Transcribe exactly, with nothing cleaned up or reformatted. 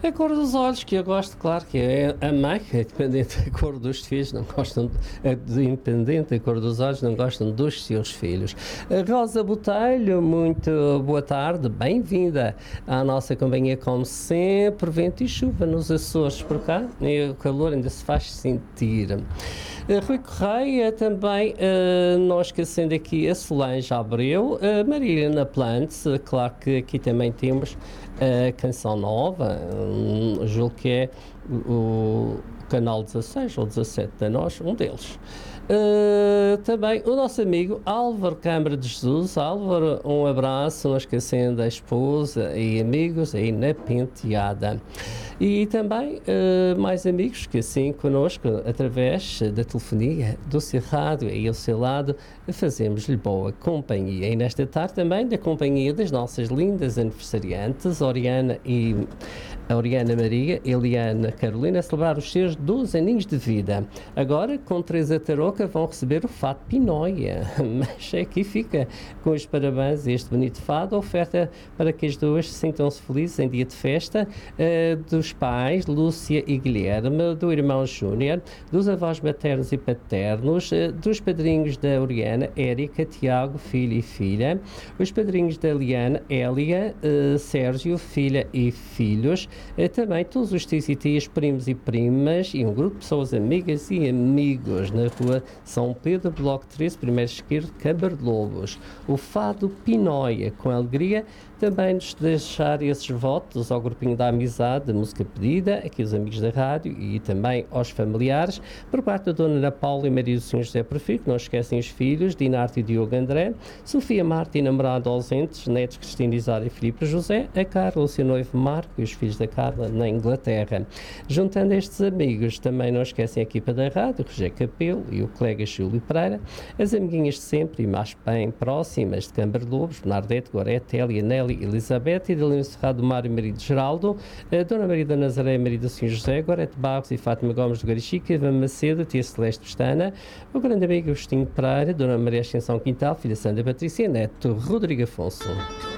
A cor dos olhos, que eu gosto, claro, que é a mãe, que é independente da cor dos filhos, não gostam, é independente da cor dos olhos, não gostam dos seus filhos. A Rosa Botelho, muito boa tarde, bem-vinda à nossa companhia, como sempre, vento e chuva nos Açores por cá, e o calor ainda se faz sentir. Uh, Rui Correia também, uh, não esquecendo aqui a Solange Abreu, a Marilena Plantes, uh, claro que aqui também temos a canção nova, um, julgo que é o, o canal dezasseis ou dezassete da nós, um deles. Uh, também o nosso amigo Álvaro Câmara de Jesus. Álvaro, um abraço, não esquecendo a esposa e amigos aí na Penteada. E também uh, mais amigos que assim connosco, através da telefonia, do seu rádio e ao seu lado, fazemos-lhe boa companhia. E nesta tarde também da companhia das nossas lindas aniversariantes, Oriana e a Oriana Maria, Eliana Carolina, a celebrar os seus doze aninhos de vida. Agora, com Teresa Tarouca, vão receber o fado Pinóia. Mas aqui fica com os parabéns a este bonito fado, oferta para que as duas sintam-se felizes em dia de festa, uh, dos pais, Lúcia e Guilherme, do irmão Júnior, dos avós maternos e paternos, uh, dos padrinhos da Oriana, Érica, Tiago, filho e filha, os padrinhos da Liana, Hélia, uh, Sérgio, filha e filhos, uh, também todos os tios e tias, primos e primas, e um grupo de pessoas amigas e amigos na rua São Pedro, Bloco treze, primeiro esquerdo, Câmara de Lobos. O fado Pinóia, com alegria, também nos deixar esses votos ao grupinho da amizade, da música pedida, aqui os amigos da rádio e também aos familiares, por parte da Dona Ana Paula e Maria do Senhor José Perfeito, não esquecem os filhos, Dinarte e Diogo André, Sofia Marta e namorado ausentes, netos Cristina Isara e Filipe José, a Carla, o seu noivo Marco e os filhos da Carla na Inglaterra. Juntando estes amigos, também não esquecem a equipa da rádio, Rogério Capelo e o colega Júlio Pereira, as amiguinhas de sempre e mais bem próximas de Câmara de Lobos, Bernadette, Gorete, Elia, Nelly, Elizabeth, e Delino Serrado, Mário e Marido Geraldo, a Dona Maria da Nazaré e Maria do Senhor José, Gorete Barros e Fátima Gomes do Garichica, Ivan Macedo, Tia Celeste Pestana, o grande amigo Agostinho Pereira, Dona Maria Ascensão Quintal, filha Sandra Patrícia, neto Rodrigo Afonso.